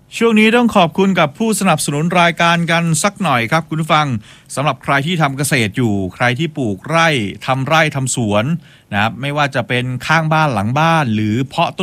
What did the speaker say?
ช่วงนี้ต้องขอบคุณกับผู้สนับสนุนรายการกันสักหน่อยครับคุณผู้ฟังสำหรับใครที่ทำเกษตรอยู่ใครที่ปลูกไร่ทำสวนนะครับไม่ว่าจะเป็นข้างบ้านหลังบ้านหรือเพาะต้น